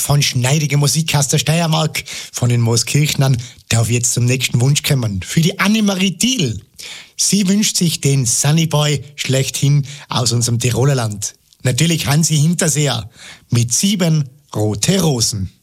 von schneidiger Musik aus der Steiermark, von den Mooskirchnern, darf jetzt zum nächsten Wunsch kommen. Für die Annemarie Thiel. Sie wünscht sich den Sunnyboy schlechthin aus unserem Tiroler Land. Natürlich Hansi Hinterseher mit 7 rote Rosen.